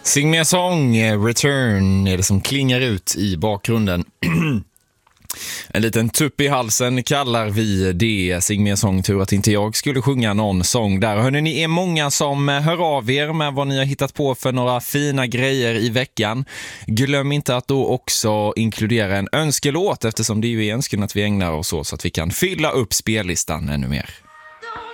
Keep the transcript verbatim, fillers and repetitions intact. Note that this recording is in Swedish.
Sing Me A Song, Return är det som klingar ut i bakgrunden. En liten tupp i halsen kallar vi det. Sing Me A Song, tur att inte jag skulle sjunga någon sång där. Hörrni, ni är många som hör av er med vad ni har hittat på för några fina grejer i veckan. Glöm inte att då också inkludera en önskelåt, eftersom det är ju önskan att vi ägnar oss åt så att vi kan fylla upp spellistan ännu mer.